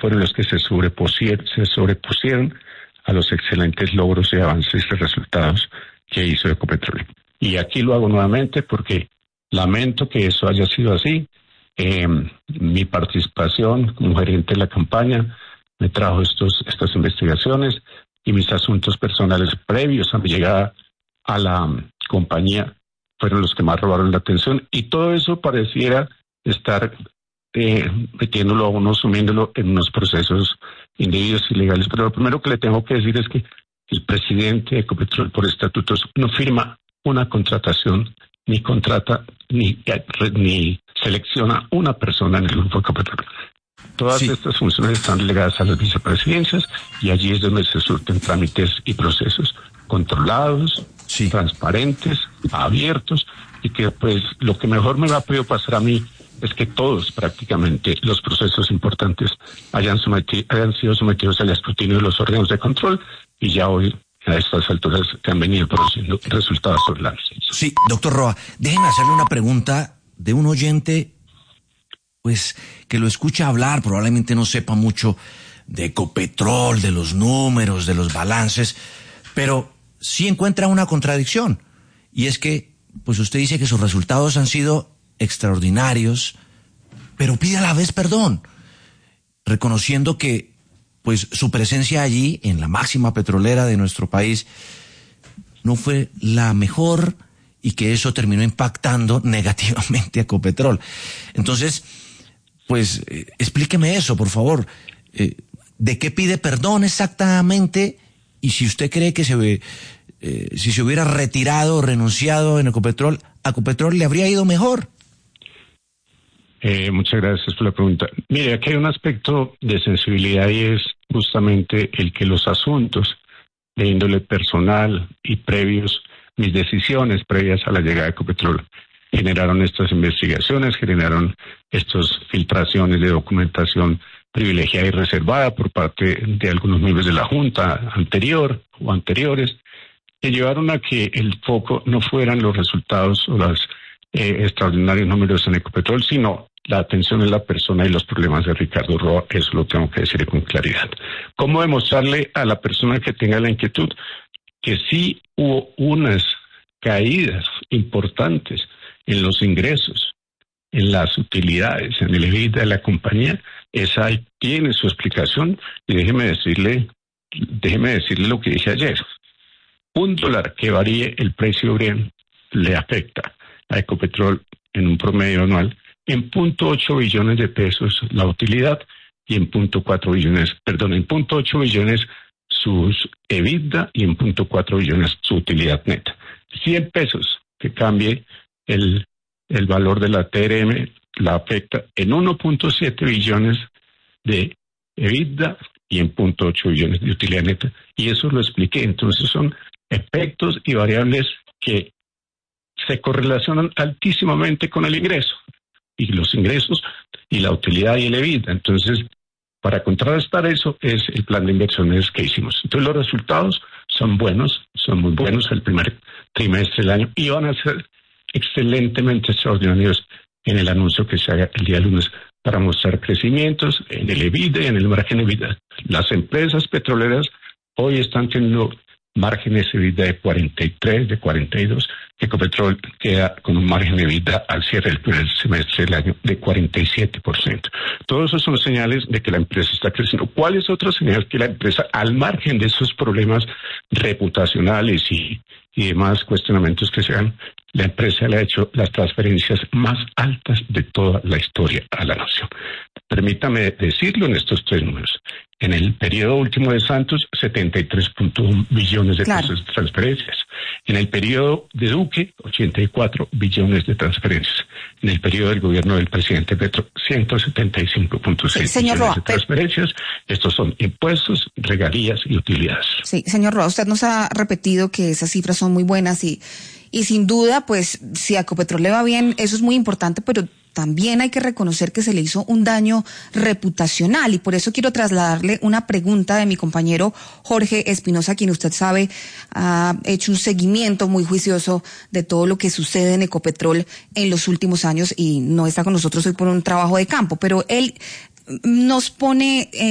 fueron los que se sobrepusieron a los excelentes logros y avances y resultados que hizo Ecopetrol. Y aquí lo hago nuevamente porque lamento que eso haya sido así. Mi participación como gerente de la campaña me trajo estas investigaciones y mis asuntos personales previos a mi llegada a la compañía fueron los que más robaron la atención, y todo eso pareciera estar metiéndolo a uno, sumiéndolo en unos procesos indebidos y ilegales. Pero lo primero que le tengo que decir es que el presidente de Ecopetrol por estatutos no firma una contratación, ni contrata, ni selecciona una persona en el grupo Ecopetrol. Todas estas funciones están delegadas a las vicepresidencias, y allí es donde se surten trámites y procesos controlados, transparentes, abiertos, y que pues lo que mejor me va a poder pasar a mí es que todos prácticamente los procesos importantes hayan sido sometidos al escrutinio de los órganos de control, y ya hoy a estas alturas se han venido produciendo resultados sobre la mesa. Sí, doctor Roa, déjeme hacerle una pregunta de un oyente pues que lo escucha hablar, probablemente no sepa mucho de Ecopetrol, de los números, de los balances, pero sí encuentra una contradicción, y es que pues usted dice que sus resultados han sido extraordinarios, pero pide a la vez perdón, reconociendo que pues su presencia allí, en la máxima petrolera de nuestro país, no fue la mejor, y que eso terminó impactando negativamente a Ecopetrol. Entonces, pues explíqueme eso, por favor. ¿De qué pide perdón exactamente? Y si usted cree que si se hubiera retirado o renunciado en Ecopetrol, ¿a Ecopetrol le habría ido mejor? Muchas gracias por la pregunta. Mire, aquí hay un aspecto de sensibilidad, y es justamente el que los asuntos de índole personal y mis decisiones previas a la llegada de Ecopetrol generaron estas investigaciones, generaron estas filtraciones de documentación privilegiada y reservada por parte de algunos miembros de la Junta anterior o anteriores, que llevaron a que el foco no fueran los resultados o los extraordinarios números en Ecopetrol, sino la atención en la persona y los problemas de Ricardo Roa. Eso lo tengo que decir con claridad. ¿Cómo demostrarle a la persona que tenga la inquietud que sí hubo unas caídas importantes en los ingresos, en las utilidades, en el EBITDA de la compañía? Esa tiene su explicación, y déjeme decirle lo que dije ayer. $1 que varíe el precio Brent le afecta a Ecopetrol en un promedio anual en 0.8 billones de pesos la utilidad, y en 0.8 billones sus EBITDA, y en 0.4 billones su utilidad neta. 100 pesos que cambie el valor de la TRM la afecta en 1.7 billones de EBITDA y en 0.8 billones de utilidad neta. Y eso lo expliqué. Entonces son efectos y variables que se correlacionan altísimamente con el ingreso, y los ingresos y la utilidad y el EBITDA. Entonces, para contrarrestar eso es el plan de inversiones que hicimos. Entonces los resultados son buenos, son muy buenos el primer trimestre del año, y van a ser excelentemente extraordinarios en el anuncio que se haga el día lunes para mostrar crecimientos en el EBITDA y en el margen EBITDA. Las empresas petroleras hoy están teniendo márgenes EBITDA de 43, de 42, Ecopetrol queda con un margen de EBITDA al cierre del primer semestre del año de 47%. Todos esos son señales de que la empresa está creciendo. ¿Cuál es otra señal? Que la empresa, al margen de esos problemas reputacionales y demás cuestionamientos que se dan, la empresa le ha hecho las transferencias más altas de toda la historia a la nación. Permítame decirlo en estos 3 números. En el periodo último de Santos, 73.1 billones de pesos de transferencias. En el periodo de Duque, 84 billones de transferencias. En el periodo del gobierno del presidente Petro, 175.6 billones de transferencias. Estos son impuestos, regalías y utilidades. Sí, señor Roa, usted nos ha repetido que esas cifras son muy buenas, y sin duda, pues, si a Ecopetrol le va bien, eso es muy importante, pero también hay que reconocer que se le hizo un daño reputacional, y por eso quiero trasladarle una pregunta de mi compañero Jorge Espinosa, quien usted sabe ha hecho un seguimiento muy juicioso de todo lo que sucede en Ecopetrol en los últimos años, y no está con nosotros hoy por un trabajo de campo, pero él nos pone